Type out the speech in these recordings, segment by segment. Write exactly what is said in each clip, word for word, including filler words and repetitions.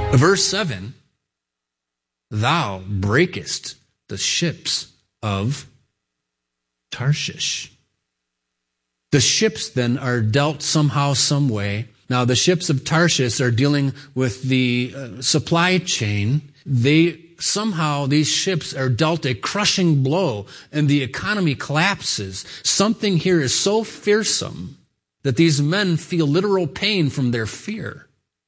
Verse seven, thou breakest the ships of Tarshish. The ships then are dealt somehow, some way. Now, the ships of Tarshish are dealing with the uh, supply chain. They somehow, these ships are dealt a crushing blow and the economy collapses. Something here is so fearsome that these men feel literal pain from their fear.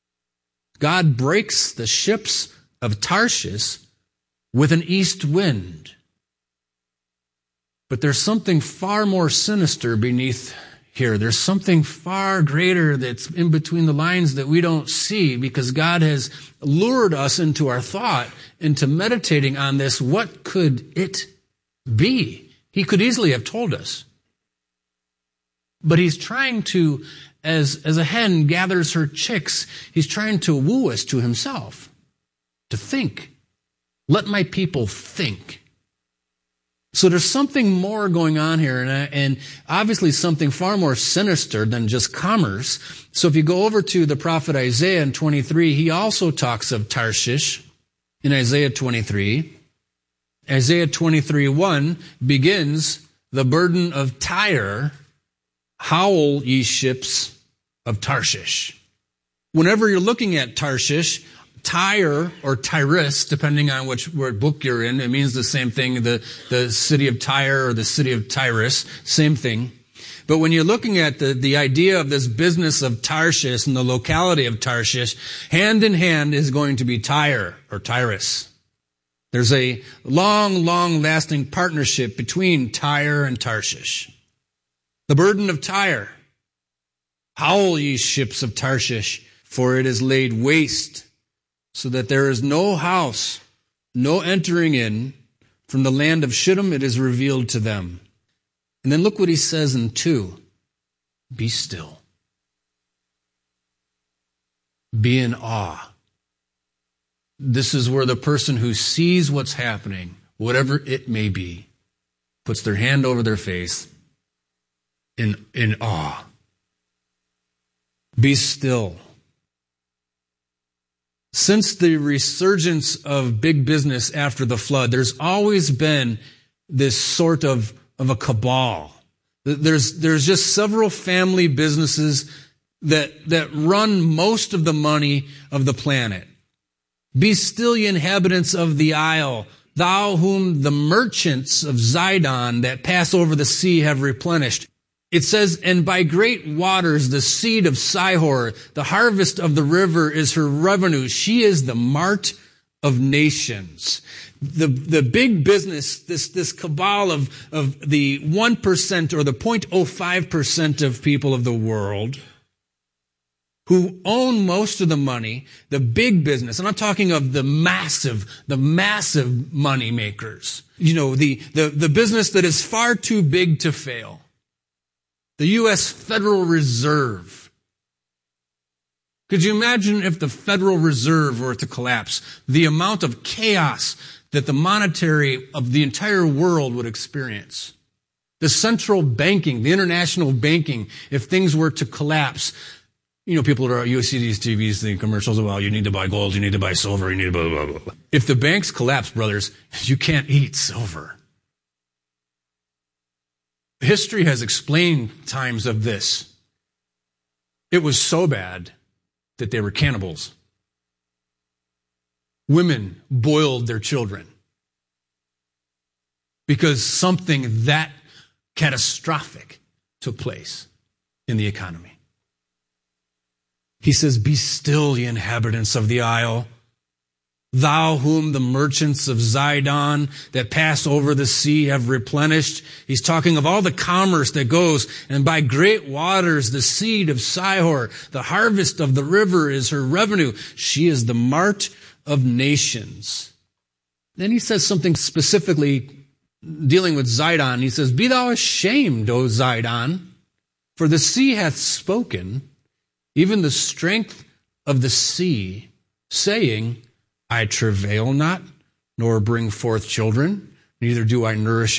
God breaks the ships of Tarshish with an east wind. But there's something far more sinister beneath here. There's something far greater that's in between the lines that we don't see, because God has lured us into our thought, into meditating on this. What could it be? He could easily have told us. But he's trying to, as, as a hen gathers her chicks, he's trying to woo us to himself, to think. Let my people think. So there's something more going on here, and, and obviously something far more sinister than just commerce. So if you go over to the prophet Isaiah in twenty-three, he also talks of Tarshish in Isaiah twenty-three. Isaiah twenty-three one begins, the burden of Tyre, howl ye ships of Tarshish. Whenever you're looking at Tarshish, Tyre or Tyrus, depending on which word book you're in, it means the same thing. The, the city of Tyre or the city of Tyrus, same thing. But when you're looking at the, the idea of this business of Tarshish and the locality of Tarshish, hand in hand is going to be Tyre or Tyrus. There's a long, long lasting partnership between Tyre and Tarshish. The burden of Tyre. Howl ye ships of Tarshish, for it is laid waste, so that there is no house, no entering in. From the land of Shittim it is revealed to them. And then look what he says in two. Be still. Be in awe. This is where the person who sees what's happening, whatever it may be, puts their hand over their face in, in awe. Be still. Since the resurgence of big business after the flood, there's always been this sort of, of a cabal. There's, there's just several family businesses that, that run most of the money of the planet. Be still, ye inhabitants of the isle, thou whom the merchants of Zidon that pass over the sea have replenished. It says, and by great waters, the seed of Sihor, the harvest of the river is her revenue. She is the mart of nations. The, the big business, this, this cabal of, of the one percent or the zero point zero five percent of people of the world who own most of the money, the big business, and I'm talking of the massive, the massive money makers. You know, the, the, the business that is far too big to fail. The U S Federal Reserve. Could you imagine if the Federal Reserve were to collapse? The amount of chaos that the monetary of the entire world would experience. The central banking, the international banking, if things were to collapse. You know, people are, you see these T Vs, the commercials, well, you need to buy gold, you need to buy silver, you need to blah, blah, blah, blah. If the banks collapse, brothers, you can't eat silver. History has explained times of this. It was so bad that they were cannibals. Women boiled their children because something that catastrophic took place in the economy. He says, be still, ye inhabitants of the isle, thou whom the merchants of Zidon that pass over the sea have replenished. He's talking of all the commerce that goes, and by great waters the seed of Sihor, the harvest of the river is her revenue. She is the mart of nations. Then he says something specifically dealing with Zidon. He says, be thou ashamed, O Zidon, for the sea hath spoken, even the strength of the sea, saying, I travail not, nor bring forth children, neither do I nourish